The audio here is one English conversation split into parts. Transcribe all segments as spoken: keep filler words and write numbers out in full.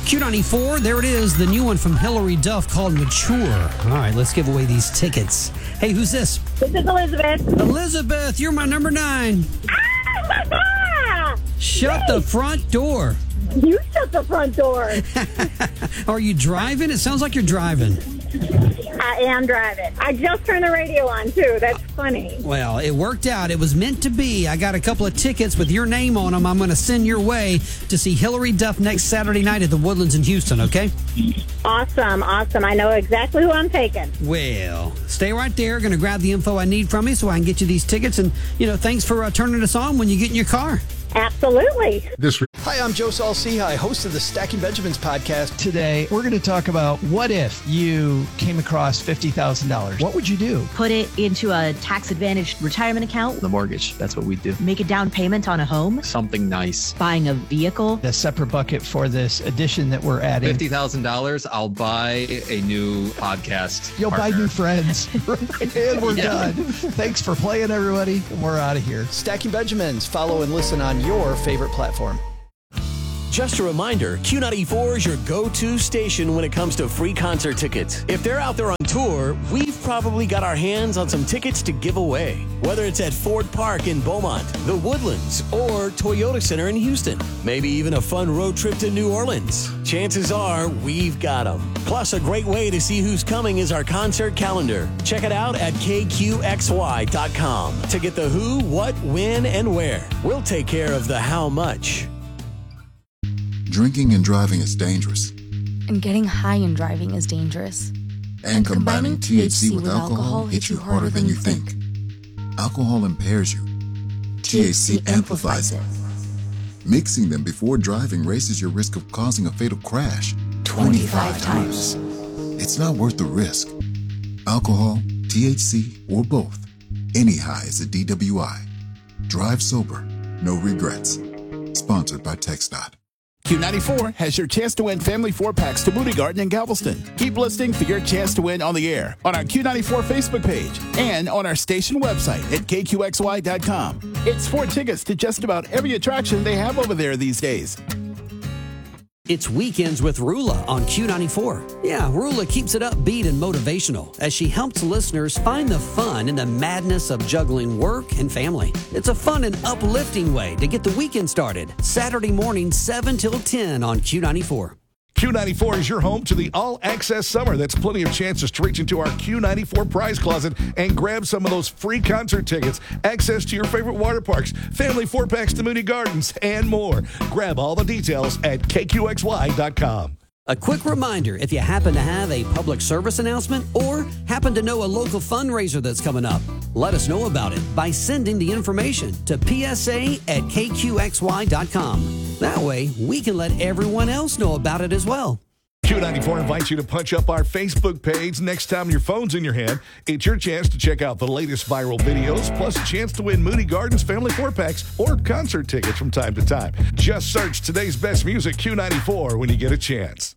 Q ninety-four, there it is, the new one from Hillary Duff called Mature. All right, let's give away these tickets. Hey, who's this? This is Elizabeth. Elizabeth, you're my number nine. Ah! Shut the front door. You shut the front door. Are you driving? It sounds like you're driving. I am driving. I just turned the radio on, too. That's funny. Well, it worked out. It was meant to be. I got a couple of tickets with your name on them. I'm going to send your way to see Hillary Duff next Saturday night at the Woodlands in Houston, okay? Awesome, awesome. I know exactly who I'm taking. Well, stay right there. Going to grab the info I need from you so I can get you these tickets. And, you know, thanks for uh, turning us on when you get in your car. Absolutely. This Hi, I'm Joe Saul-Sehy, host of the Stacking Benjamins podcast. Today, we're going to talk about what if you came across fifty thousand dollars. What would you do? Put it into a tax-advantaged retirement account. The mortgage, that's what we do. Make a down payment on a home. Something nice. Buying a vehicle. A separate bucket for this edition that we're adding. fifty thousand dollars, I'll buy a new podcast You'll partner. buy new friends. And we're Yeah. done. Thanks for playing, everybody. We're out of here. Stacking Benjamins. Follow and listen on your favorite platform. Just a reminder, Q ninety-four is your go-to station when it comes to free concert tickets. If they're out there on tour, we've probably got our hands on some tickets to give away. Whether it's at Ford Park in Beaumont, the Woodlands, or Toyota Center in Houston. Maybe even a fun road trip to New Orleans. Chances are we've got them. Plus, a great way to see who's coming is our concert calendar. Check it out at K Q X Y dot com to get the who, what, when, and where. We'll take care of the how much. Drinking and driving is dangerous. And getting high and driving is dangerous. And, and combining T H C with alcohol hits you harder than you think. Alcohol impairs you. T H C amplifies it. Mixing them before driving raises your risk of causing a fatal crash twenty-five times. It's not worth the risk. Alcohol, T H C, or both. Any high is a D W I. Drive sober. No regrets. Sponsored by TxDOT. Q ninety-four has your chance to win family four-packs to Moody Garden in Galveston. Keep listening for your chance to win on the air, on our Q ninety-four Facebook page, and on our station website at K Q X Y dot com. It's four tickets to just about every attraction they have over there these days. It's Weekends with Rula on Q ninety-four. Yeah, Rula keeps it upbeat and motivational as she helps listeners find the fun in the madness of juggling work and family. It's a fun and uplifting way to get the weekend started. Saturday morning, seven till ten on Q ninety-four. Q ninety-four is your home to the all-access summer. That's plenty of chances to reach into our Q ninety-four prize closet and grab some of those free concert tickets, access to your favorite water parks, family four-packs to Moody Gardens, and more. Grab all the details at K Q X Y dot com. A quick reminder, if you happen to have a public service announcement or happen to know a local fundraiser that's coming up, let us know about it by sending the information to P S A at K Q X Y dot com. That way, we can let everyone else know about it as well. Q ninety-four invites you to punch up our Facebook page next time your phone's in your hand. It's your chance to check out the latest viral videos, plus a chance to win Moody Gardens family four-packs or concert tickets from time to time. Just search today's best music Q ninety-four when you get a chance.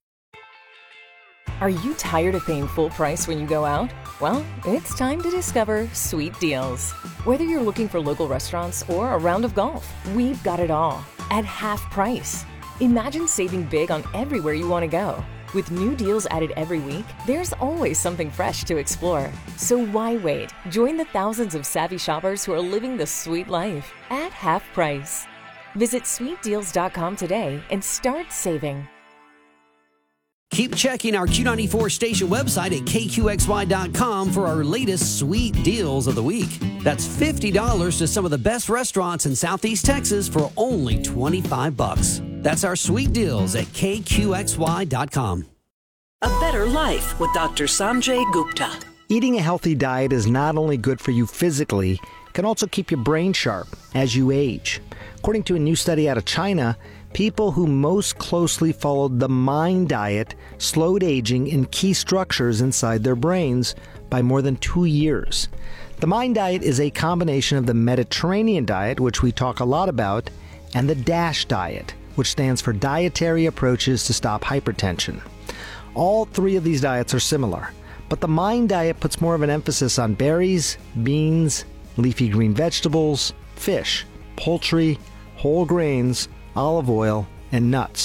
Are you tired of paying full price when you go out? Well, it's time to discover Sweet Deals. Whether you're looking for local restaurants or a round of golf, we've got it all at half price. Imagine saving big on everywhere you want to go. With new deals added every week, there's always something fresh to explore. So why wait? Join the thousands of savvy shoppers who are living the sweet life at half price. Visit sweet deals dot com today and start saving. Keep checking our Q ninety-four station website at K Q X Y dot com for our latest sweet deals of the week. That's fifty dollars to some of the best restaurants in Southeast Texas for only twenty-five bucks. That's our sweet deals at K Q X Y dot com. A better life with Doctor Sanjay Gupta. Eating a healthy diet is not only good for you physically, it can also keep your brain sharp as you age. According to a new study out of China, people who most closely followed the MIND diet slowed aging in key structures inside their brains by more than two years. The MIND diet is a combination of the Mediterranean diet, which we talk a lot about, and the DASH diet, which stands for Dietary Approaches to Stop Hypertension. All three of these diets are similar, but the MIND diet puts more of an emphasis on berries, beans, leafy green vegetables, fish, poultry, whole grains, olive oil, and nuts.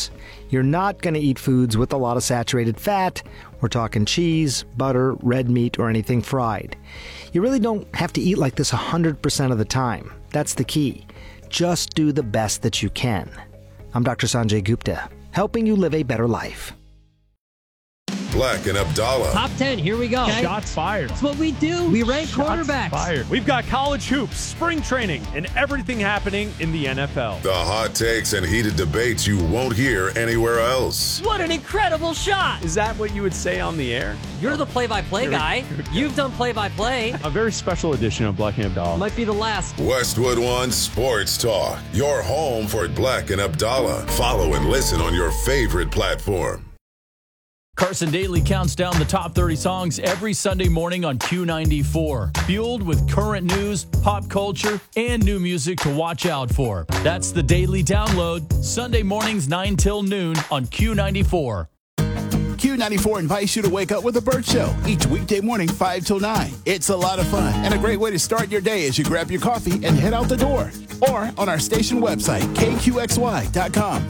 You're not going to eat foods with a lot of saturated fat. We're talking cheese, butter, red meat, or anything fried. You really don't have to eat like this one hundred percent of the time. That's the key. Just do the best that you can. I'm Doctor Sanjay Gupta, helping you live a better life. Black and Abdallah. Top ten, here we go. Okay. Shots fired. That's what we do. We rank Shots quarterbacks. Fired. We've got college hoops, spring training, and everything happening in the N F L. The hot takes and heated debates you won't hear anywhere else. What an incredible shot. Is that what you would say on the air? You're the play-by-play guy. You've done play-by-play. A very special edition of Black and Abdallah. Might be the last. Westwood One Sports Talk. Your home for Black and Abdallah. Follow and listen on your favorite platform. Carson Daly counts down the top thirty songs every Sunday morning on Q ninety-four. Fueled with current news, pop culture, and new music to watch out for. That's the Daily Download, Sunday mornings nine till noon on Q ninety-four. Q ninety-four invites you to wake up with a Burt Show each weekday morning five till nine. It's a lot of fun and a great way to start your day as you grab your coffee and head out the door. Or on our station website, K Q X Y dot com.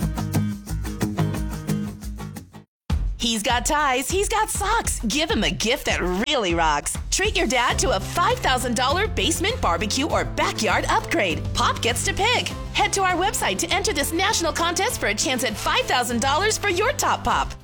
He's got ties, he's got socks. Give him a gift that really rocks. Treat your dad to a five thousand dollars basement, barbecue, or backyard upgrade. Pop gets to pick. Head to our website to enter this national contest for a chance at five thousand dollars for your top pop.